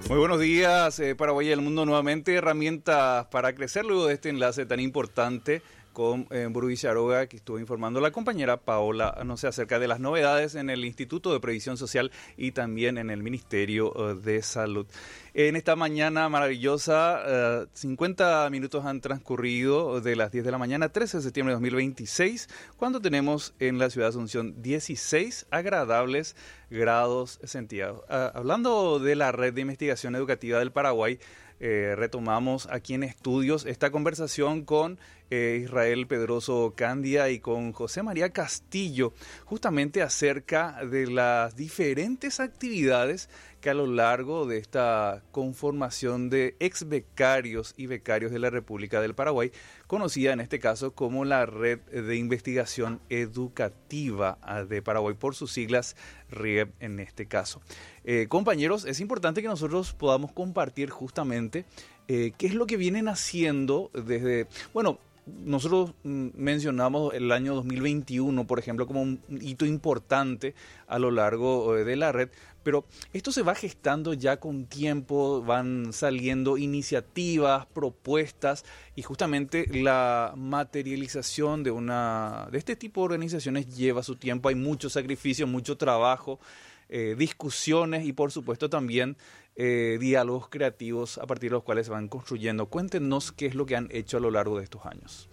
Muy buenos días, Paraguay y el mundo nuevamente. Herramientas para crecer luego de este enlace tan importante con Bruy Charoga, que estuvo informando la compañera Paola, no sé, acerca de las novedades en el Instituto de Previsión Social y también en el Ministerio de Salud. En esta mañana maravillosa, 50 minutos han transcurrido de las 10 de la mañana, 13 de septiembre de 2026, cuando tenemos en la ciudad de Asunción 16 agradables grados centígrados. Hablando de la Red de Investigación Educativa del Paraguay, retomamos aquí en estudios esta conversación con Israel Pedroso Candia y con José María Castillo, justamente acerca de las diferentes actividades que a lo largo de esta conformación de ex becarios y becarios de la República del Paraguay, conocida en este caso como la Red de Investigación Educativa de Paraguay, por sus siglas RIEP en este caso. Compañeros, es importante que nosotros podamos compartir justamente qué es lo que vienen haciendo desde, bueno, nosotros mencionamos el año 2021, por ejemplo, como un hito importante a lo largo de la red, pero esto se va gestando ya con tiempo, van saliendo iniciativas, propuestas, y justamente la materialización de este tipo de organizaciones lleva su tiempo, hay mucho sacrificio, mucho trabajo, discusiones y por supuesto también diálogos creativos a partir de los cuales se van construyendo. Cuéntenos qué es lo que han hecho a lo largo de estos años.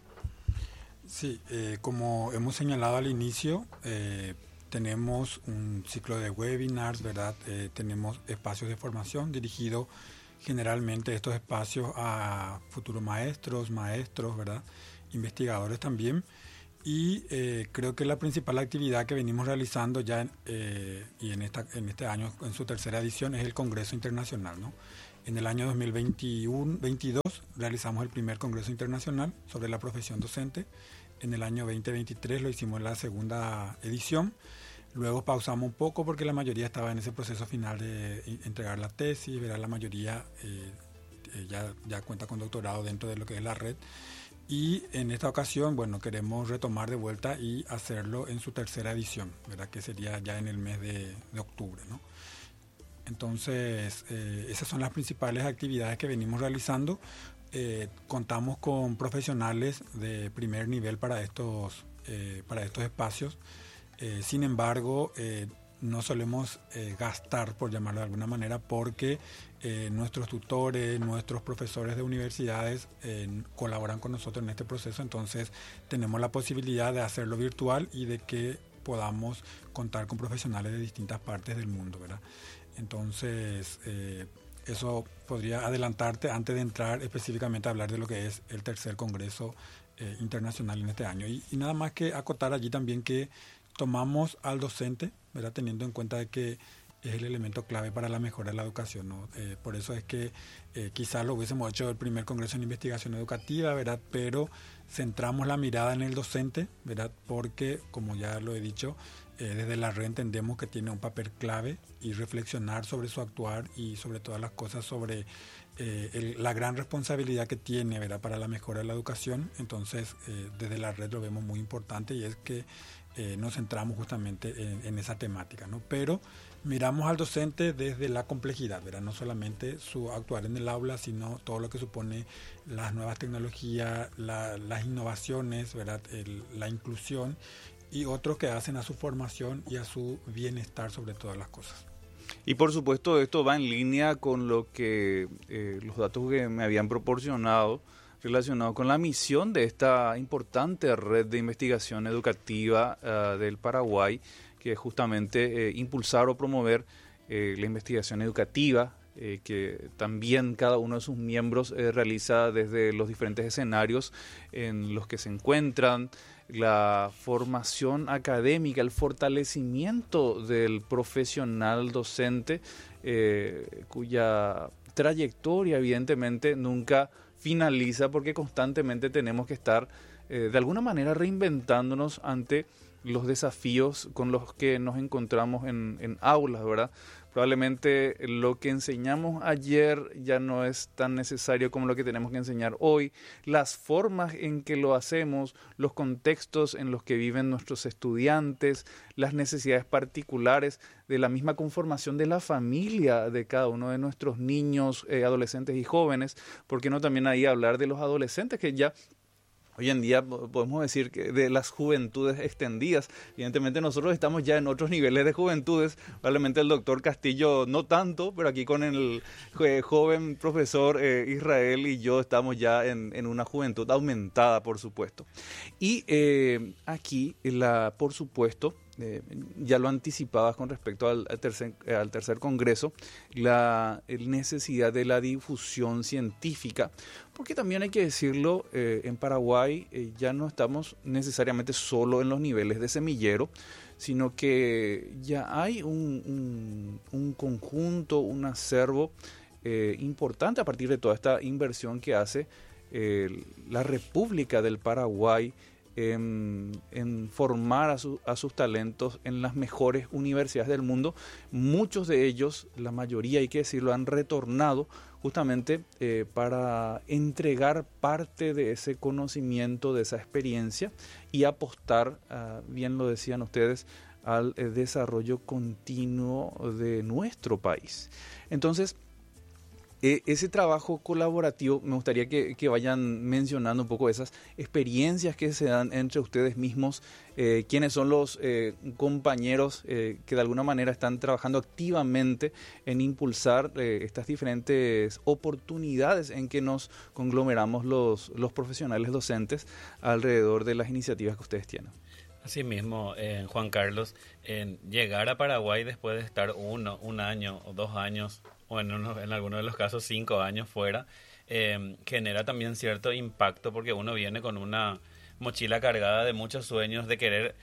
Sí, como hemos señalado al inicio, tenemos un ciclo de webinars, ¿verdad? Tenemos espacios de formación dirigidos generalmente estos espacios a futuros maestros, ¿verdad? Investigadores también. Y creo que la principal actividad que venimos realizando ya y en este año, en su tercera edición, es el Congreso Internacional, ¿no? En el año 2021-22 realizamos el primer Congreso Internacional sobre la profesión docente. En el año 2023 lo hicimos en la segunda edición. Luego pausamos un poco porque la mayoría estaba en ese proceso final de entregar la tesis, ¿verdad? La mayoría ya cuenta con doctorado dentro de lo que es la red. Y en esta ocasión, bueno, queremos retomar de vuelta y hacerlo en su tercera edición, ¿verdad? Que sería ya en el mes de octubre, ¿no? Entonces, esas son las principales actividades que venimos realizando. Contamos con profesionales de primer nivel para estos espacios. Sin embargo, no solemos gastar, por llamarlo de alguna manera, porque nuestros tutores, nuestros profesores de universidades colaboran con nosotros en este proceso, entonces tenemos la posibilidad de hacerlo virtual y de que podamos contar con profesionales de distintas partes del mundo, ¿verdad? Entonces, eso podría adelantarte antes de entrar específicamente a hablar de lo que es el tercer Congreso Internacional en este año. Y nada más que acotar allí también que tomamos al docente, ¿verdad? Teniendo en cuenta de que es el elemento clave para la mejora de la educación, ¿no? Por eso es que quizás lo hubiésemos hecho el primer Congreso en Investigación Educativa, ¿verdad? Pero centramos la mirada en el docente, ¿verdad? Porque, como ya lo he dicho, desde la red entendemos que tiene un papel clave y reflexionar sobre su actuar y sobre todas las cosas sobre la gran responsabilidad que tiene, ¿verdad? Para la mejora de la educación. Entonces, desde la red lo vemos muy importante y es que nos centramos justamente en esa temática, ¿no? Pero miramos al docente desde la complejidad, ¿verdad? No solamente su actuar en el aula, sino todo lo que supone las nuevas tecnologías, las innovaciones, ¿verdad? La inclusión y otros que hacen a su formación y a su bienestar sobre todas las cosas. Y por supuesto esto va en línea con lo que los datos que me habían proporcionado relacionado con la misión de esta importante red de investigación educativa del Paraguay, que es justamente impulsar o promover la investigación educativa, que también cada uno de sus miembros realiza desde los diferentes escenarios en los que se encuentran, la formación académica, el fortalecimiento del profesional docente, cuya trayectoria evidentemente nunca finaliza porque constantemente tenemos que estar de alguna manera reinventándonos ante los desafíos con los que nos encontramos en aulas, ¿verdad? Probablemente lo que enseñamos ayer ya no es tan necesario como lo que tenemos que enseñar hoy. Las formas en que lo hacemos, los contextos en los que viven nuestros estudiantes, las necesidades particulares de la misma conformación de la familia de cada uno de nuestros niños, adolescentes y jóvenes. ¿Por qué no también ahí hablar de los adolescentes que ya... Hoy en día podemos decir que de las juventudes extendidas? Evidentemente nosotros estamos ya en otros niveles de juventudes, probablemente el doctor Castillo no tanto, pero aquí con el joven profesor Israel y yo estamos ya en una juventud aumentada, por supuesto. Y aquí, por supuesto, ya lo anticipabas con respecto al tercer congreso, la necesidad de la difusión científica, porque también hay que decirlo, en Paraguay ya no estamos necesariamente solo en los niveles de semillero, sino que ya hay un conjunto, un acervo importante a partir de toda esta inversión que hace la República del Paraguay en formar a sus talentos en las mejores universidades del mundo. Muchos de ellos, la mayoría hay que decirlo, han retornado justamente para entregar parte de ese conocimiento, de esa experiencia y apostar, bien lo decían ustedes, al desarrollo continuo de nuestro país. Entonces, ese trabajo colaborativo, me gustaría que vayan mencionando un poco esas experiencias que se dan entre ustedes mismos, quiénes son los compañeros que de alguna manera están trabajando activamente en impulsar estas diferentes oportunidades en que nos conglomeramos los profesionales docentes alrededor de las iniciativas que ustedes tienen. Asimismo, Juan Carlos, llegar a Paraguay después de estar un año o 2 años, o en algunos de los casos 5 años fuera, genera también cierto impacto porque uno viene con una mochila cargada de muchos sueños de querer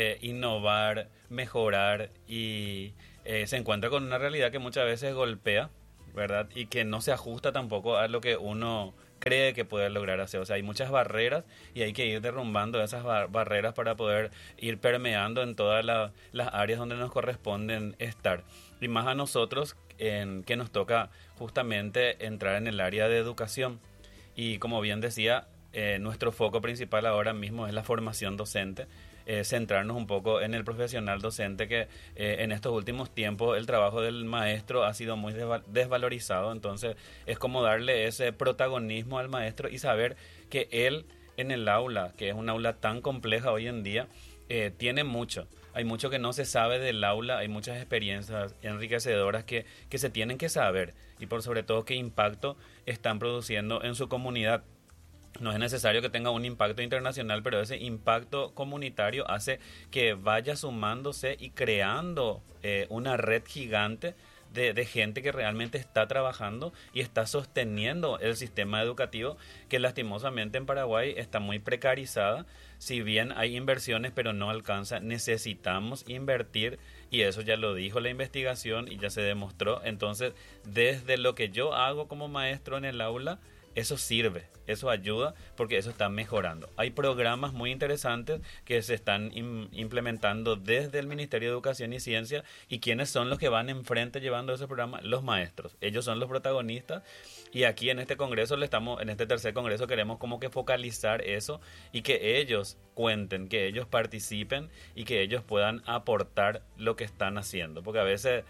innovar, mejorar y se encuentra con una realidad que muchas veces golpea, ¿verdad? Y que no se ajusta tampoco a lo que uno cree que puede lograr hacer. O sea, hay muchas barreras y hay que ir derrumbando esas barreras para poder ir permeando en todas las áreas donde nos corresponden estar. Y más a nosotros que nos toca justamente entrar en el área de educación. Y como bien decía, nuestro foco principal ahora mismo es la formación docente. Centrarnos un poco en el profesional docente que en estos últimos tiempos el trabajo del maestro ha sido muy desvalorizado, entonces es como darle ese protagonismo al maestro y saber que él en el aula, que es un aula tan compleja hoy en día, tiene mucho. Hay mucho que no se sabe del aula, hay muchas experiencias enriquecedoras que se tienen que saber y por sobre todo qué impacto están produciendo en su comunidad. No es necesario que tenga un impacto internacional, pero ese impacto comunitario hace que vaya sumándose y creando una red gigante de gente que realmente está trabajando y está sosteniendo el sistema educativo que lastimosamente en Paraguay está muy precarizada. Si bien hay inversiones, pero no alcanza, necesitamos invertir y eso ya lo dijo la investigación y ya se demostró. Entonces, desde lo que yo hago como maestro en el aula, eso sirve, eso ayuda porque eso está mejorando. Hay programas muy interesantes que se están implementando desde el Ministerio de Educación y Ciencia y ¿quiénes son los que van enfrente llevando ese programa? Los maestros. Ellos son los protagonistas y aquí en este congreso en este tercer congreso queremos como que focalizar eso y que ellos cuenten, que ellos participen y que ellos puedan aportar lo que están haciendo. Porque a veces,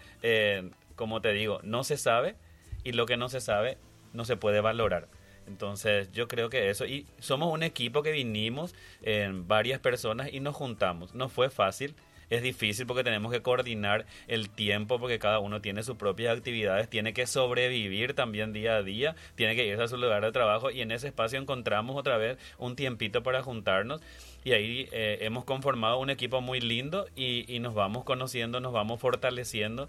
como te digo, no se sabe y lo que no se sabe no se puede valorar. Entonces yo creo que eso, y somos un equipo que vinimos en varias personas y nos juntamos. No fue fácil, es difícil porque tenemos que coordinar el tiempo porque cada uno tiene sus propias actividades, tiene que sobrevivir también día a día, tiene que irse a su lugar de trabajo y en ese espacio encontramos otra vez un tiempito para juntarnos. Y ahí hemos conformado un equipo muy lindo y nos vamos conociendo, nos vamos fortaleciendo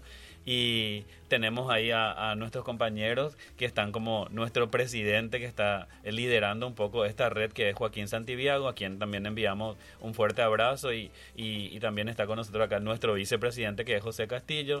y tenemos ahí a nuestros compañeros que están como nuestro presidente que está liderando un poco esta red que es Joaquín Santiago, a quien también enviamos un fuerte abrazo y también está con nosotros acá nuestro vicepresidente que es José Castillo,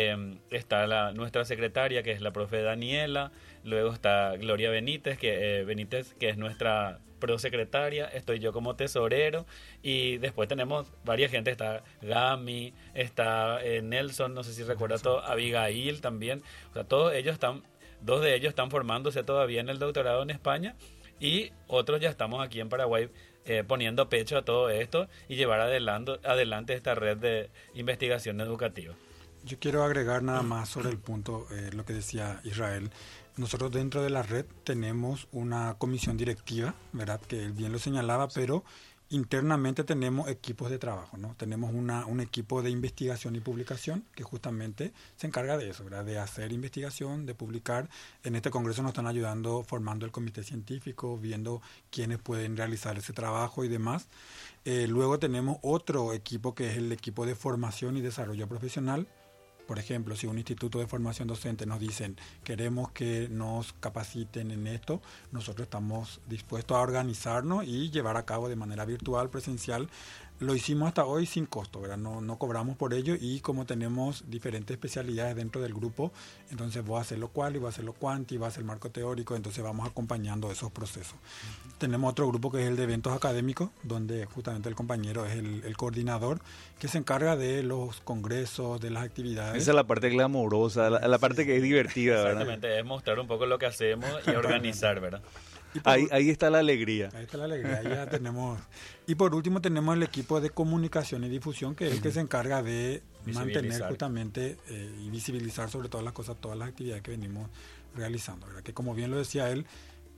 está nuestra secretaria que es la profe Daniela, luego está Gloria Benítez que es nuestra prosecretaria, estoy yo como tesorero, y después tenemos varias gente, está Gami, está Nelson, no sé si recuerda todo, Abigail también, o sea, todos ellos están, dos de ellos están formándose todavía en el doctorado en España, y otros ya estamos aquí en Paraguay poniendo pecho a todo esto y llevar adelante esta red de investigación educativa. Yo quiero agregar nada más sobre el punto, lo que decía Israel. Nosotros dentro de la red tenemos una comisión directiva, ¿verdad? Que él bien lo señalaba, pero internamente tenemos equipos de trabajo, ¿no? Tenemos un equipo de investigación y publicación que justamente se encarga de eso, ¿verdad? De hacer investigación, de publicar. En este congreso nos están ayudando formando el comité científico, viendo quiénes pueden realizar ese trabajo y demás. Luego tenemos otro equipo que es el equipo de formación y desarrollo profesional. Por ejemplo, si un instituto de formación docente nos dicen queremos que nos capaciten en esto, nosotros estamos dispuestos a organizarnos y llevar a cabo de manera virtual, presencial. Lo hicimos hasta hoy sin costo, ¿verdad? No cobramos por ello, y como tenemos diferentes especialidades dentro del grupo, entonces voy a hacer lo cual y voy a hacer lo cuanti, y va a hacer el marco teórico, entonces vamos acompañando esos procesos. Tenemos otro grupo que es el de eventos académicos, donde justamente el compañero es el coordinador, que se encarga de los congresos, de las actividades. Esa es la parte glamorosa, la parte que es divertida, ¿verdad? Exactamente, es mostrar un poco lo que hacemos y organizar, ¿verdad? Ahí está la alegría. Ahí está la alegría, ahí ya tenemos. Y por último tenemos el equipo de comunicación y difusión, que es el que se encarga de mantener justamente y visibilizar sobre todas las cosas, todas las actividades que venimos realizando, ¿verdad? Que como bien lo decía él,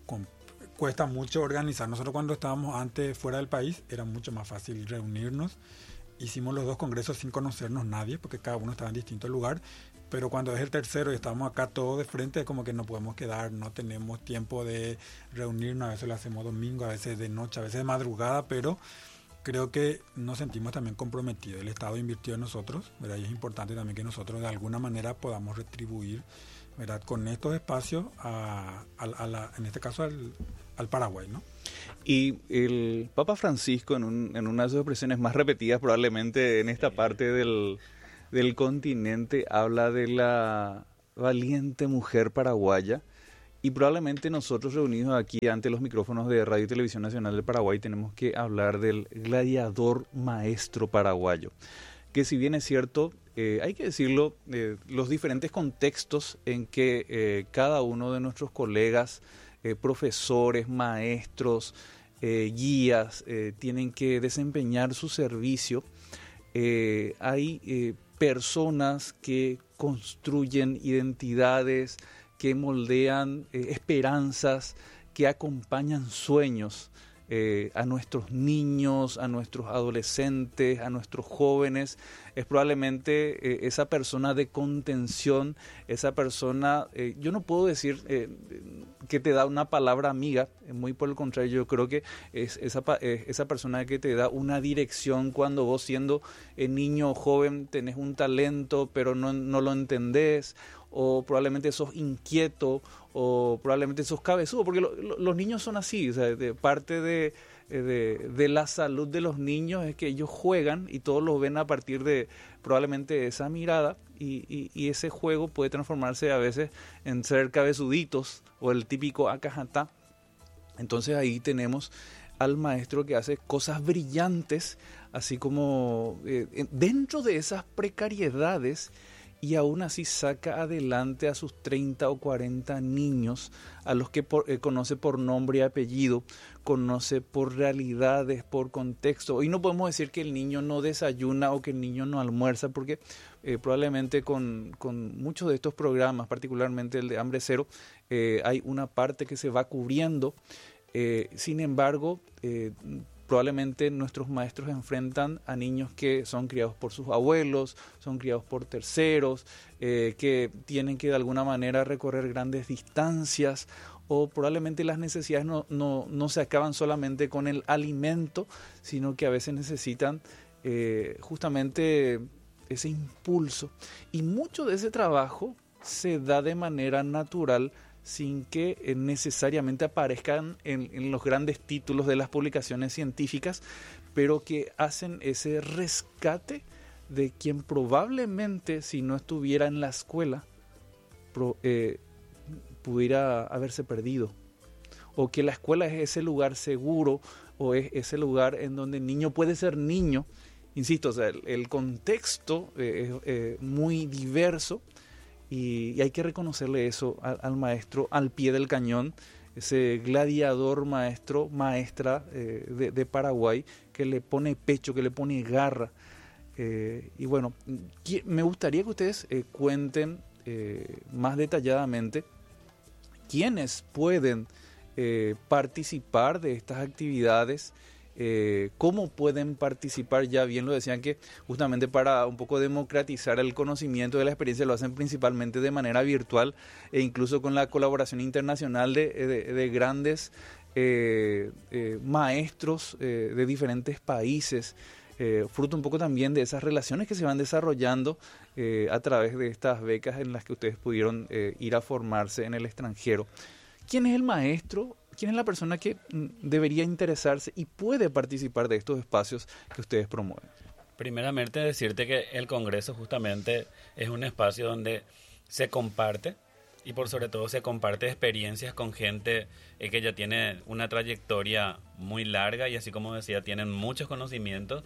cuesta mucho organizar. Nosotros cuando estábamos antes fuera del país era mucho más fácil reunirnos. Hicimos los 2 congresos sin conocernos nadie, porque cada uno estaba en distinto lugar. Pero cuando es el tercero y estamos acá todos de frente, es como que no podemos quedar, no tenemos tiempo de reunirnos. A veces lo hacemos domingo, a veces de noche, a veces de madrugada, pero creo que nos sentimos también comprometidos. El Estado invirtió en nosotros, ¿verdad? Y es importante también que nosotros de alguna manera podamos retribuir, ¿verdad?, con estos espacios en este caso al Paraguay, ¿no? Y el Papa Francisco, en una de sus expresiones más repetidas probablemente en esta parte del continente, habla de la valiente mujer paraguaya, y probablemente nosotros reunidos aquí ante los micrófonos de Radio y Televisión Nacional del Paraguay tenemos que hablar del gladiador maestro paraguayo, que si bien es cierto, hay que decirlo, los diferentes contextos en que cada uno de nuestros colegas, profesores, maestros, guías, tienen que desempeñar su servicio, hay personas que construyen identidades, que moldean esperanzas, que acompañan sueños a nuestros niños, a nuestros adolescentes, a nuestros jóvenes. Es probablemente esa persona de contención, esa persona, yo no puedo decir que te da una palabra amiga, muy por el contrario, yo creo que es esa persona que te da una dirección cuando vos siendo niño o joven tenés un talento pero no lo entendés, o probablemente sos inquieto, o probablemente sos cabezudo, porque los niños son así, o sea, parte de la salud de los niños es que ellos juegan y todos los ven a partir de probablemente esa mirada, y ese juego puede transformarse a veces en ser cabezuditos o el típico acajatá. Entonces ahí tenemos al maestro que hace cosas brillantes, así como dentro de esas precariedades, y aún así saca adelante a sus 30 o 40 niños, a los que conoce por nombre y apellido, conoce por realidades, por contexto. Hoy no podemos decir que el niño no desayuna o que el niño no almuerza, porque probablemente con muchos de estos programas, particularmente el de Hambre Cero, hay una parte que se va cubriendo. Sin embargo, probablemente nuestros maestros enfrentan a niños que son criados por sus abuelos, son criados por terceros, que tienen que de alguna manera recorrer grandes distancias, o probablemente las necesidades no se acaban solamente con el alimento, sino que a veces necesitan justamente ese impulso. Y mucho de ese trabajo se da de manera natural, sin que necesariamente aparezcan en los grandes títulos de las publicaciones científicas, pero que hacen ese rescate de quien probablemente, si no estuviera en la escuela, pudiera haberse perdido, o que la escuela es ese lugar seguro, o es ese lugar en donde el niño puede ser niño. Insisto, o sea, el contexto es muy diverso y hay que reconocerle eso al maestro al pie del cañón, ese gladiador maestra de Paraguay, que le pone pecho, que le pone garra. Y bueno, me gustaría que ustedes cuenten más detalladamente quiénes pueden participar de estas actividades, cómo pueden participar. Ya bien lo decían, que justamente para un poco democratizar el conocimiento de la experiencia lo hacen principalmente de manera virtual, e incluso con la colaboración internacional de grandes maestros de diferentes países, fruto un poco también de esas relaciones que se van desarrollando a través de estas becas en las que ustedes pudieron ir a formarse en el extranjero. ¿Quién es el maestro? ¿Quién es la persona que debería interesarse y puede participar de estos espacios que ustedes promueven? Primeramente, decirte que el Congreso justamente es un espacio donde se comparte, y por sobre todo se comparte experiencias con gente que ya tiene una trayectoria muy larga, y así como decía, tienen muchos conocimientos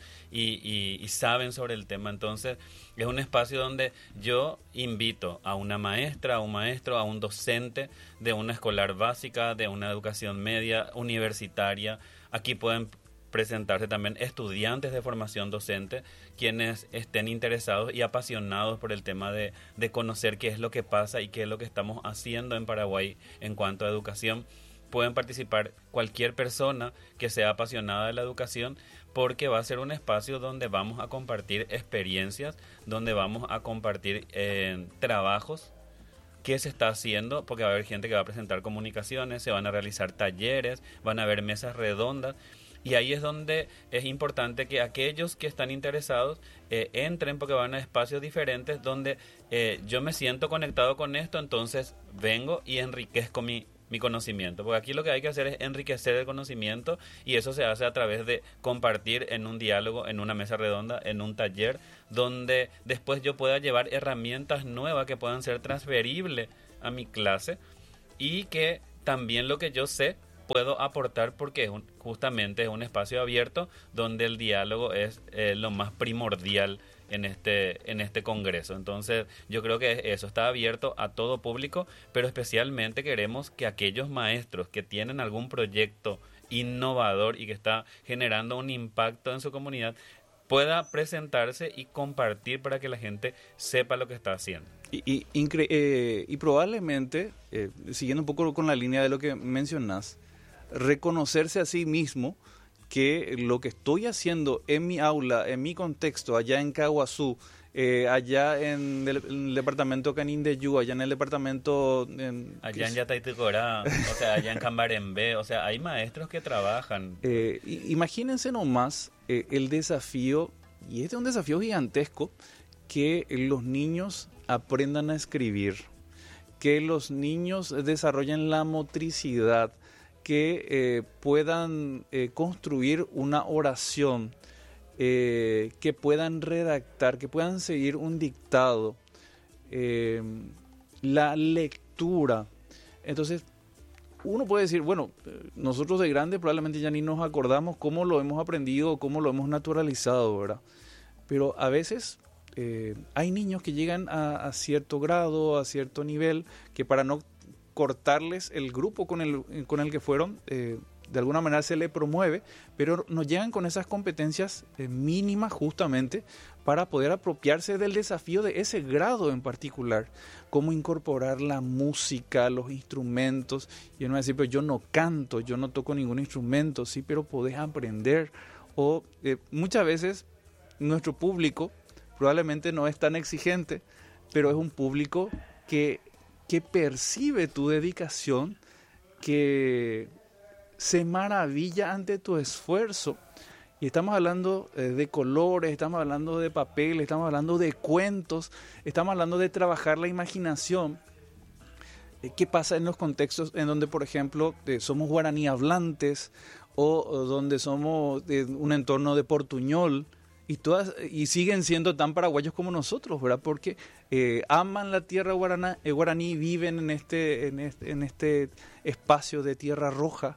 y saben sobre el tema. Entonces es un espacio donde yo invito a una maestra, a un maestro, a un docente de una escolar básica, de una educación media, universitaria. Aquí pueden presentarse también estudiantes de formación docente, quienes estén interesados y apasionados por el tema de conocer qué es lo que pasa y qué es lo que estamos haciendo en Paraguay en cuanto a educación. Pueden participar cualquier persona que sea apasionada de la educación, porque va a ser un espacio donde vamos a compartir experiencias, donde vamos a compartir trabajos qué se está haciendo, porque va a haber gente que va a presentar comunicaciones, se van a realizar talleres, van a haber mesas redondas. Y ahí es donde es importante que aquellos que están interesados entren, porque van a espacios diferentes donde yo me siento conectado con esto, entonces vengo y enriquezco mi conocimiento. Porque aquí lo que hay que hacer es enriquecer el conocimiento, y eso se hace a través de compartir en un diálogo, en una mesa redonda, en un taller, donde después yo pueda llevar herramientas nuevas que puedan ser transferibles a mi clase, y que también lo que yo sé puedo aportar, porque justamente es un espacio abierto donde el diálogo es lo más primordial en este congreso. Entonces yo creo que eso está abierto a todo público, pero especialmente queremos que aquellos maestros que tienen algún proyecto innovador y que está generando un impacto en su comunidad pueda presentarse y compartir para que la gente sepa lo que está haciendo. Y probablemente, siguiendo un poco con la línea de lo que mencionás, reconocerse a sí mismo que lo que estoy haciendo en mi aula, en mi contexto, allá en Caguazú, allá en el departamento Canindeyú, allá en el departamento... allá en Yataiticorá, o sea, allá en Cambarembé, o sea, hay maestros que trabajan. Imagínense nomás el desafío, y este es un desafío gigantesco, que los niños aprendan a escribir, que los niños desarrollen la motricidad, que puedan construir una oración, que puedan redactar, que puedan seguir un dictado, la lectura. Entonces, uno puede decir, bueno, nosotros de grandes probablemente ya ni nos acordamos cómo lo hemos aprendido, cómo lo hemos naturalizado, ¿verdad? Pero a veces hay niños que llegan a cierto grado, a cierto nivel, que para no cortarles el grupo con el que fueron, de alguna manera se le promueve, pero no llegan con esas competencias mínimas justamente para poder apropiarse del desafío de ese grado en particular, cómo incorporar la música, los instrumentos. Y uno va a decir, pero yo no canto, yo no toco ningún instrumento, sí, pero podés aprender. O muchas veces nuestro público probablemente no es tan exigente, pero es un público que percibe tu dedicación, que se maravilla ante tu esfuerzo. Y estamos hablando de colores, estamos hablando de papel, estamos hablando de cuentos, estamos hablando de trabajar la imaginación. ¿Qué pasa en los contextos en donde, por ejemplo, somos guaraní hablantes o donde somos de un entorno de portuñol? y siguen siendo tan paraguayos como nosotros, ¿verdad? Porque aman la tierra guaraní, viven en este espacio de tierra roja,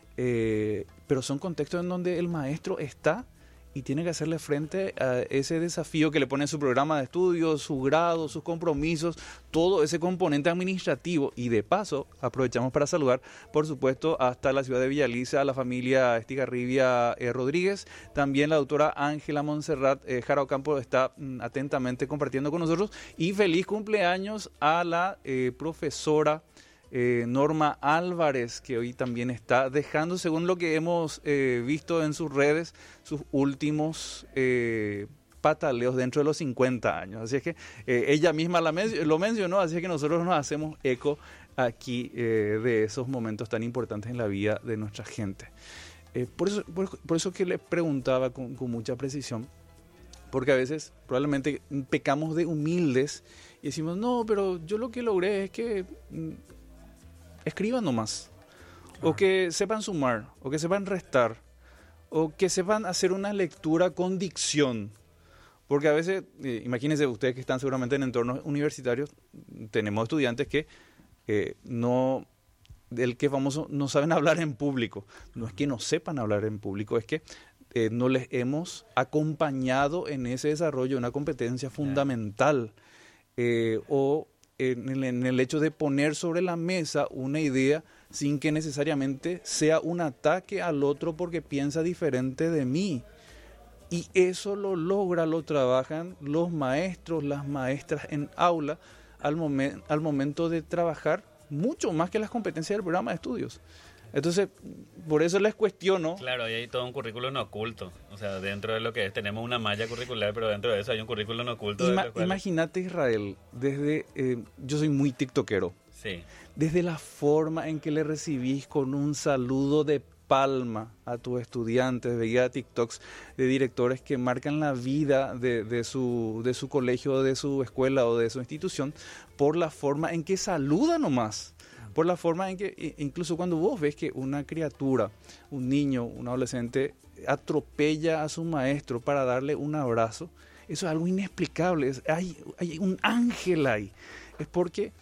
pero son contextos en donde el maestro está y tiene que hacerle frente a ese desafío que le pone en su programa de estudios, su grado, sus compromisos, todo ese componente administrativo. Y de paso, aprovechamos para saludar, por supuesto, hasta la ciudad de Villaliza, a la familia Estigarribia Rodríguez. También la doctora Ángela Montserrat Jara Ocampo está atentamente compartiendo con nosotros. Y feliz cumpleaños a la profesora Norma Álvarez, que hoy también está dejando, según lo que hemos visto en sus redes, sus últimos pataleos dentro de los 50 años. Así es que ella misma lo mencionó, así es que nosotros nos hacemos eco aquí de esos momentos tan importantes en la vida de nuestra gente. Por eso que le preguntaba con mucha precisión, porque a veces probablemente pecamos de humildes y decimos, no, pero yo lo que logré es que escriban nomás, o que sepan sumar, o que sepan restar, o que sepan hacer una lectura con dicción. Porque a veces, imagínense ustedes que están seguramente en entornos universitarios, tenemos estudiantes que no saben hablar en público. No es que no sepan hablar en público, es que no les hemos acompañado en ese desarrollo, una competencia fundamental, o en el hecho de poner sobre la mesa una idea sin que necesariamente sea un ataque al otro porque piensa diferente de mí. Y eso lo trabajan los maestros, las maestras en aula al momento de trabajar mucho más que las competencias del programa de estudios. Entonces, por eso les cuestiono. Claro, y hay todo un currículum oculto. O sea, dentro de lo que es, tenemos una malla curricular, pero dentro de eso hay un currículum oculto. Imagínate, Israel, yo soy muy tiktokero. Sí. Desde la forma en que le recibís con un saludo de palma a tus estudiantes, veía TikToks de directores que marcan la vida de su colegio, de su escuela o de su institución, por la forma en que saluda nomás. Por la forma en que, incluso cuando vos ves que una criatura, un niño, un adolescente, atropella a su maestro para darle un abrazo, eso es algo inexplicable. Hay un ángel ahí. Es porque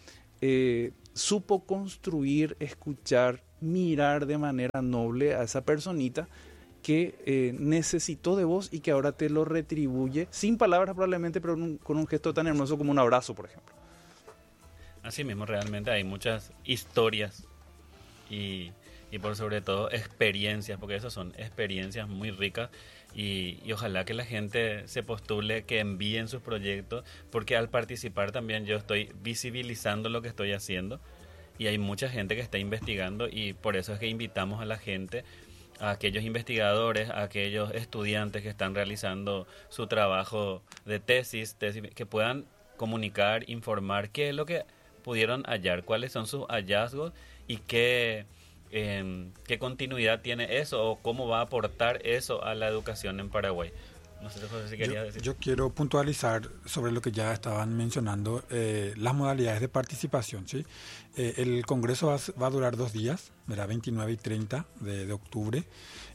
supo construir, escuchar, mirar de manera noble a esa personita que necesitó de vos y que ahora te lo retribuye, sin palabras probablemente, pero con un gesto tan hermoso como un abrazo, por ejemplo. Así mismo, realmente hay muchas historias y por sobre todo experiencias, porque esas son experiencias muy ricas y ojalá que la gente se postule, que envíen sus proyectos, porque al participar también yo estoy visibilizando lo que estoy haciendo y hay mucha gente que está investigando y por eso es que invitamos a la gente, a aquellos investigadores, a aquellos estudiantes que están realizando su trabajo de tesis, que puedan comunicar, informar qué es lo que pudieron hallar, cuáles son sus hallazgos y qué continuidad tiene eso o cómo va a aportar eso a la educación en Paraguay. No sé, José, si querías decir. Yo quiero puntualizar sobre lo que ya estaban mencionando, las modalidades de participación, ¿sí? El congreso va a durar 2 días, ¿verdad? 29 y 30 de octubre.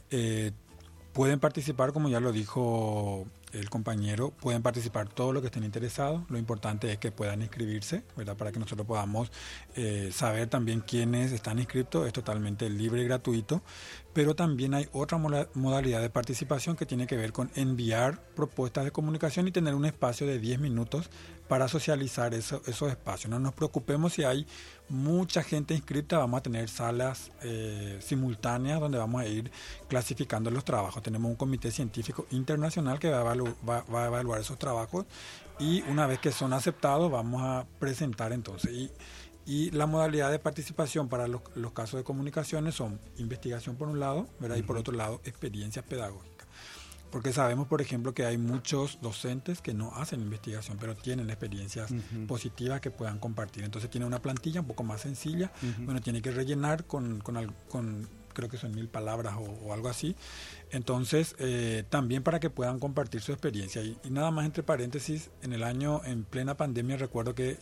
Pueden participar, como ya lo dijo el compañero, pueden participar todos los que estén interesados. Lo importante es que puedan inscribirse, ¿verdad? Para que nosotros podamos saber también quiénes están inscritos. Es totalmente libre y gratuito. Pero también hay otra modalidad de participación que tiene que ver con enviar propuestas de comunicación y tener un espacio de 10 minutos para socializar esos espacios. No nos preocupemos si hay mucha gente inscrita, vamos a tener salas simultáneas donde vamos a ir clasificando los trabajos. Tenemos un comité científico internacional que va a evaluar esos trabajos y una vez que son aceptados vamos a presentar entonces. Y la modalidad de participación para los casos de comunicaciones son investigación por un lado, ¿verdad? Y por otro lado experiencias pedagógicas. Porque sabemos, por ejemplo, que hay muchos docentes que no hacen investigación, pero tienen experiencias positivas que puedan compartir. Entonces tiene una plantilla un poco más sencilla, bueno, tiene que rellenar con creo que son 1000 palabras o algo así. Entonces, también para que puedan compartir su experiencia. Y nada más entre paréntesis, en plena pandemia recuerdo que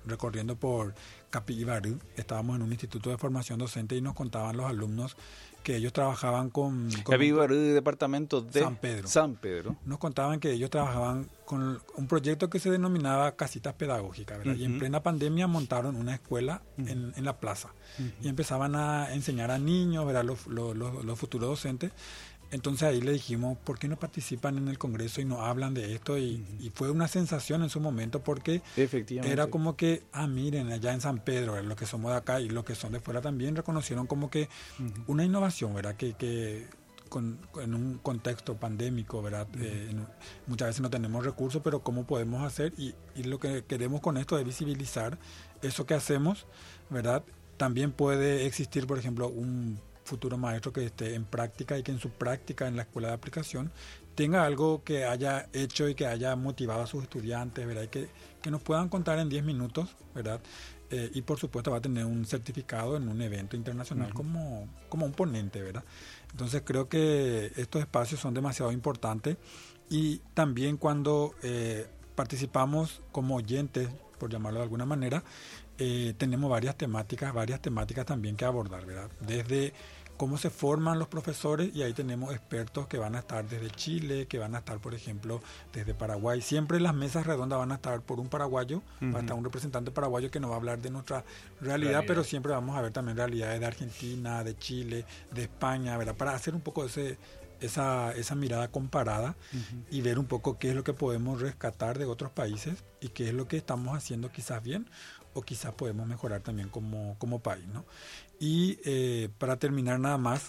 recorriendo por Capibarú, estábamos en un instituto de formación docente y nos contaban los alumnos que ellos trabajaban con Capibarú, departamento de San Pedro. Nos contaban que ellos trabajaban con un proyecto que se denominaba Casitas Pedagógicas, ¿verdad? Y en plena pandemia montaron una escuela en la plaza y empezaban a enseñar a niños, ¿verdad? Los futuros docentes. Entonces ahí le dijimos, ¿por qué no participan en el Congreso y no hablan de esto? Y fue una sensación en su momento porque era como que, miren, allá en San Pedro, los que somos de acá y los que son de fuera también reconocieron como que una innovación, ¿verdad? Que en un contexto pandémico, ¿verdad? Muchas veces no tenemos recursos, pero ¿cómo podemos hacer? Y lo que queremos con esto es visibilizar eso que hacemos, ¿verdad? También puede existir, por ejemplo, un futuro maestro que esté en práctica y que en su práctica en la escuela de aplicación tenga algo que haya hecho y que haya motivado a sus estudiantes, ¿verdad? Y que nos puedan contar en 10 minutos, ¿verdad? Y por supuesto va a tener un certificado en un evento internacional como un ponente, ¿verdad? Entonces creo que estos espacios son demasiado importantes y también cuando participamos como oyentes, por llamarlo de alguna manera, tenemos varias temáticas también que abordar, ¿verdad? Desde cómo se forman los profesores, y ahí tenemos expertos que van a estar desde Chile, que van a estar, por ejemplo, desde Paraguay. Siempre las mesas redondas van a estar por un paraguayo, va a estar un representante paraguayo que nos va a hablar de nuestra realidad, pero siempre vamos a ver también realidades de Argentina, de Chile, de España, ¿verdad? Para hacer un poco esa mirada comparada y ver un poco qué es lo que podemos rescatar de otros países y qué es lo que estamos haciendo quizás bien o quizás podemos mejorar también como país, ¿no? Y para terminar nada más,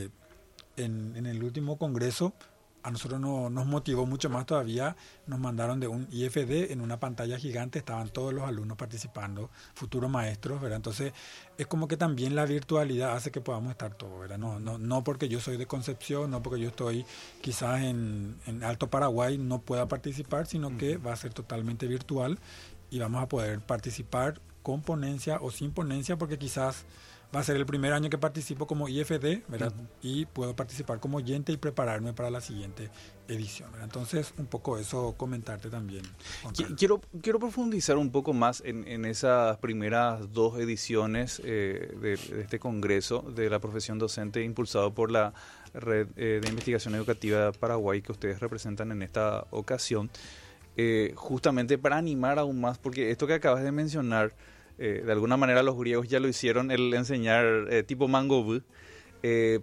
en el último congreso a nosotros nos motivó mucho más todavía, nos mandaron de un IFD en una pantalla gigante, estaban todos los alumnos participando, futuros maestros, ¿verdad? Entonces es como que también la virtualidad hace que podamos estar todos, ¿verdad? No porque yo soy de Concepción, no porque yo estoy quizás en Alto Paraguay no pueda participar, sino que va a ser totalmente virtual y vamos a poder participar con ponencia o sin ponencia, porque quizás va a ser el primer año que participo como IFD, ¿verdad? Y puedo participar como oyente y prepararme para la siguiente edición, ¿verdad? Entonces, un poco eso comentarte también. Quiero profundizar un poco más en esas primeras 2 ediciones de este congreso de la profesión docente impulsado por la Red de Investigación Educativa de Paraguay que ustedes representan en esta ocasión, justamente para animar aún más, porque esto que acabas de mencionar, de alguna manera los griegos ya lo hicieron, el enseñar tipo Mango Bu,